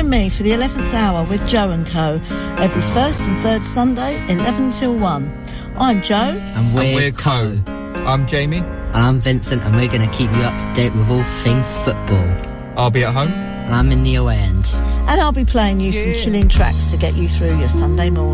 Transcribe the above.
me for the 11th hour with Joe and Co. every first and third Sunday, 11 till 1. I'm Joe. And we're Co. I'm Jamie. And I'm Vincent, and we're going to keep you up to date with all things football. I'll be at home. And I'm in the away end. And I'll be playing you some chilling tracks to get you through your Sunday morning.